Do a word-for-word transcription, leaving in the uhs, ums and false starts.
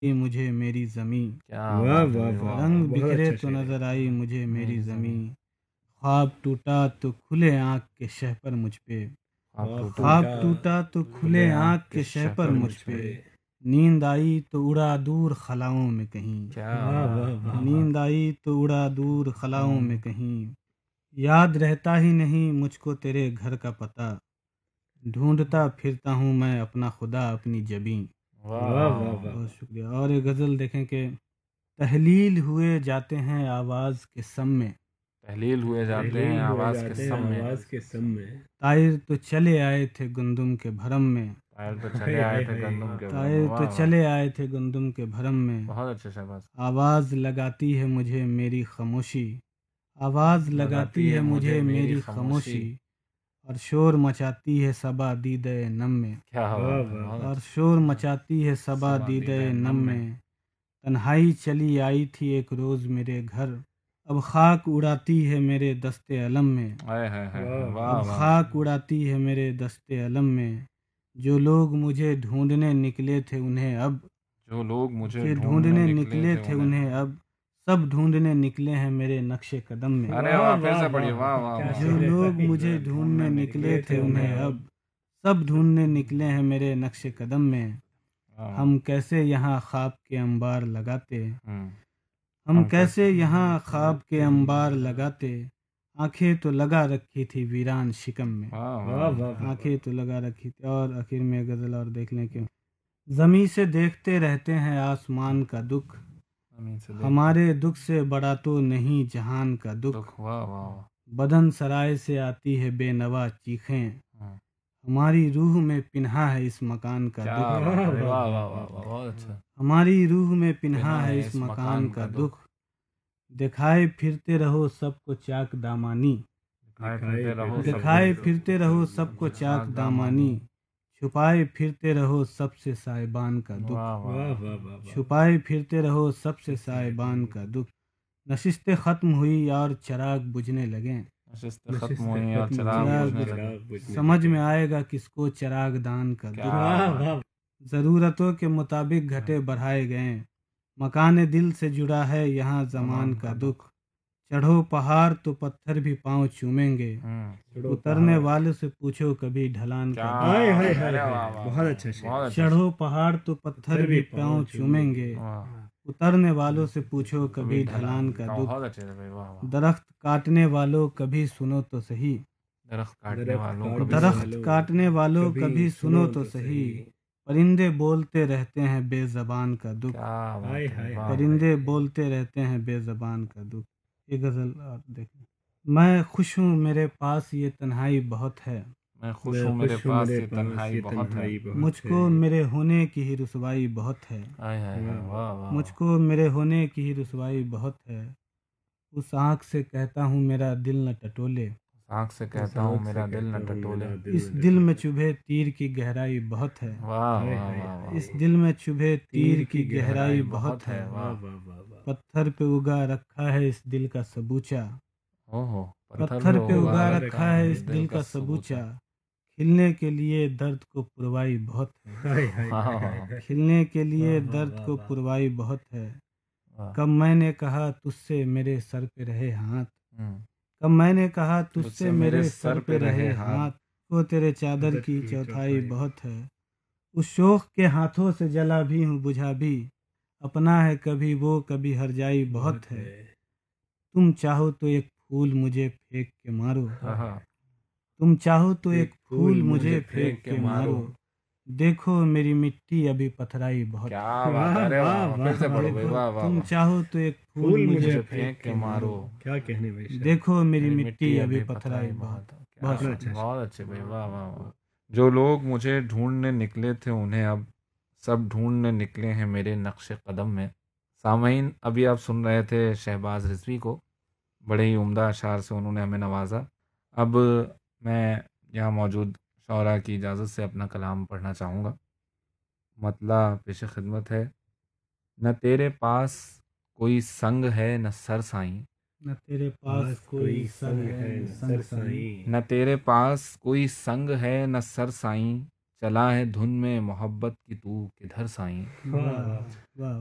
مجھے میری زمین، کیا واہ بات ہے واہ بھائی، واہ، واہ رنگ بہت بکھرے اچھا تو شعر ہے۔ نظر آئی مجھے میری میری زمین، زمین، خواب ٹوٹا تو کھلے آنکھ کے شہ پر مجھ پہ، خواب خواب ٹوٹا خواب ٹوٹا ٹوٹا تو کھلے آنکھ کے شہ پر مجھ پہ، نیند آئی تو اڑا دور خلاؤں میں کہیں، کیا واہ بات واہ ہے، واہ، نیند آئی تو اڑا دور خلاؤں میں کہیں، یاد رہتا ہی نہیں مجھ کو تیرے گھر کا پتہ، ڈھونڈتا پھرتا ہوں میں اپنا خدا اپنی جبیں۔ واہ واہ واہ واہ، واہ، بہت شکریہ۔ اور ایک غزل دیکھیں کہ تحلیل ہوئے جاتے ہیں آواز کے سم میں، تحلیل ہوئے جاتے تحلیل ہیں ہوئے آواز کے جاتے ہیں سم میں، آواز کے سم میں، طائر تو چلے آئے تھے گندم کے بھرم میں، پائل پہ چلے آئے تھے گندم کے طائر بھرم، تو واہ واہ، چلے آئے تھے گندم کے بھرم میں، بہت اچھے شہباز، آواز لگاتی ہے مجھے میری خاموشی، آواز لگاتی ہے مجھے میری خاموشی، اور شور مچاتی ہے صبا دیدے نم میں، کیا واہ بات ہے، واہ، بہت اور اچھا، شور مچاتی ہے صبا صبا دیدے دیدہ نم میں، تنہائی چلی آئی تھی ایک روز میرے گھر، اب خاک اڑاتی ہے میرے دست علم میں، ہائے ہائے ہائے، واہ واہ اب واہ، خاک اڑاتی ہے میرے دست علم میں، جو لوگ مجھے ڈھونڈنے نکلے تھے انہیں اب، جو لوگ مجھے مجھے ڈھونڈنے ڈھونڈنے نکلے نکلے تھے تھے انہیں، انہیں اب، سب ڈھونڈنے نکلے ہیں میرے نقش قدم میں، ارے واہ، پھر سے پڑھیے، واہ واہ کیا واہ، جو شعر ہے لوگ بھائی، مجھے ڈھونڈنے نکلے تھے انہیں اب، سب ڈھونڈنے نکلے ہیں میرے نقش قدم میں، واہ، ہم کیسے یہاں خواب کے انبار لگاتے، ہم ہم کیسے یہاں خواب کے انبار لگاتے، آنکھیں تو لگا رکھی تھی ویران شکم میں، واہ واہ واہ، واہ، آنکھیں تو لگا رکھی تھی۔ اور آخر میں غزل اور دیکھ لیں کہ زمیں سے دیکھتے رہتے ہیں آسمان کا دکھ، زمین سے دیکھ ہمارے دکھ سے بڑا تو نہیں جہان کا دکھ، دکھ، واہ واہ واہ، بدن سرائے سے آتی ہے بے نوا چیخیں، ہاں، ہماری روح میں پنہا ہے اس مکان کا کیا دکھ، بات ہے، واہ واہ واہ، بہت اچھا، ہماری روح میں پنہا ہے اس مکان کا دکھ، دکھائے پھرتے رہو سب کو چاک دامانی، دکھائے پھرتے رہو سب دکھائے پھرتے رہو سب کو چاک دامانی، چھپائے پھرتے رہو سب سے سائبان کا دکھ، واہ واہ واہ، واہ واہ، چھپائے پھرتے رہو سب سے سائبان کا دکھ، نشستیں ختم ہوئی اور چراغ بجھنے لگیں، نشستیں ختم ہوئی اور چراغ چراغ بجھنے بجھ- لگے، سمجھ میں آئے گا کس کو چراغ دان کا کیا دکھ، بات ہے، ضرورتوں کے مطابق گھٹے بڑھائے گئے، مکان دل سے جڑا ہے یہاں زمان کا دکھ، چڑھو پہاڑ تو پتھر بھی پاؤں چومیں گے، ہم، اترنے والے سے پوچھو کبھی ڈھلان کیا، کا ہائے ہائے ارے ہائے، واہ واہ، بہت اچھا شعر، بہت دکھ، اچھا، چڑھو پہاڑ تو پتھر بھی پاؤں چومیں گے، واہ، اترنے والوں سے پوچھو کبھی ڈھلان کا دکھ، بہت اچھے بھائی، واہ واہ، درخت کاٹنے والوں کبھی سنو تو صحیح، درخت کاٹنے درخت والوں کاٹنے کو بھی درخت سنو، کاٹنے والوں کبھی سنو تو صحیح، پرندے بولتے رہتے ہیں بے زبان کا دکھ، کیا بات ہائے ہے، ہائے، واہ، پرندے بولتے رہتے ہیں بے زبان کا دکھ۔ یہ غزل آپ دیکھیں، میں خوش ہوں میرے پاس یہ تنہائی بہت ہے، میں خوش ہوں میرے پاس یہ تنہائی یہ بہت ہے، تنہائی بہت مجھ کو میرے ہونے کی ہی رسوائی بہت ہے، ہائے ہائے ہائے، واہ واہ، مجھ کو میرے ہونے کی ہی رسوائی بہت ہے، اس آنکھ سے کہتا ہوں میرا دل نہ ٹٹولے، آنکھ سے کہتا ہوں میرا دل نہ ٹٹولے، اس دل میں چبھے تیر کی گہرائی بہت ہے، واہ واہ واہ، اس دل میں چبھے تیر کی گہرائی بہت ہے، واہ، پتھر پہ اگا رکھا ہے اس دل کا سبوچا، او ہو، پتھر پہ اگا رکھا ہے اس دل کا سبوچا، کھلنے کے لیے درد کو پروائی بہت ہے، کھلنے کے لیے درد کو پروائی بہت ہے، کب میں نے کہا تجھ سے میرے سر پہ رہے ہاتھ، کب میں نے کہا تجھ سے میرے سر پہ رہے ہاتھ، وہ تیرے چادر کی چوتھائی بہت ہے، اس شوق کے ہاتھوں سے جلا بھی ہوں بجھا بھی، اپنا ہے کبھی وہ کبھی ہر جائی بہت ہے، تم چاہو تو ایک پھول مجھے پھینک کے مارو، تم چاہو تو ایک پھول مجھے پھینک کے مارو، دیکھو میری مٹی ابھی پتھرائی بہت ہے، کیا بات ہے، ارے واہ، پھر سے پڑھو بھائی، واہ واہ، تم چاہو تو ایک پھول مجھے پھینک کے مارو، کیا کہنے بھائی، دیکھو میری مٹی ابھی پتھرائی بہت ہے، بہت شکریہ۔ بہت اچھے بھائی، واہ واہ واہ، جو لوگ مجھے ڈھونڈنے نکلے تھے انہیں اب، سب ڈھونڈنے نکلے ہیں میرے نقش قدم میں۔ سامعین، ابھی آپ سن رہے تھے شہباز رضوی کو، بڑے ہی عمدہ اشعار سے انہوں نے ہمیں نوازا۔ اب میں یہاں موجود شعراء کی اجازت سے اپنا کلام پڑھنا چاہوں گا۔ مطلع پیش خدمت ہے: نہ تیرے پاس کوئی سنگ ہے نہ سر سائیں، نہ تیرے پاس کوئی سر ہے نہ سنگ سائیں، نہ تیرے پاس کوئی سنگ ہے نہ سر سائیں، چلا ہے دھن میں محبت کی تو کدھر سائیں. واہ واہ